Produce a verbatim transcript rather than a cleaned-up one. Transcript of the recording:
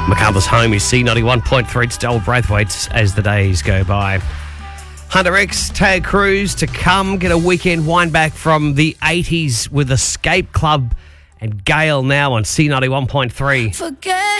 MacArthur's home is C ninety-one point three. It's Del Braithwaite as the days go by. Hunter X, Taya Cruz to come. Get a weekend wind back from the eighties with Escape Club and Gale now on C ninety-one point three. Forget